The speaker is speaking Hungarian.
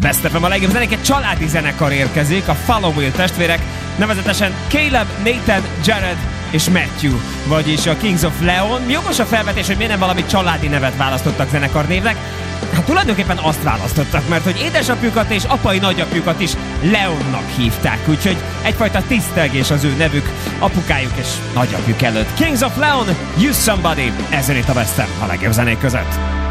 Best FM a legjobb zenék, egy családi zenekar érkezik, a Follow Will testvérek, nevezetesen Caleb, Nathan, Jared és Matthew, vagyis a Kings of Leon. Jogos a felvetés, hogy miért nem valami családi nevet választottak zenekarnévnek? Hát tulajdonképpen azt választottak, mert hogy édesapjukat és apai nagyapjukat is Leonnak hívták, úgyhogy egyfajta tisztelgés az ő nevük apukájuk és nagyapjuk előtt. Kings of Leon, Use Somebody, ezen itt a Best FM a legjobb zenék között.